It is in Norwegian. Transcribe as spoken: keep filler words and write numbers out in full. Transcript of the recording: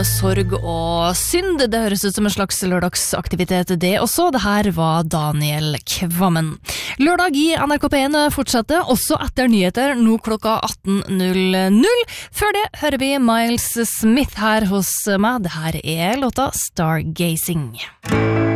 Sorg og synd, det høres ut som en slags lørdagsaktivitet det også. Det her var Daniel Kvammen. Lørdag i N R K P en fortsetter, også etter nyheter, nå klokka atten null null. Før det hører vi Miles Smith her hos meg. Det her er låta Stargazing.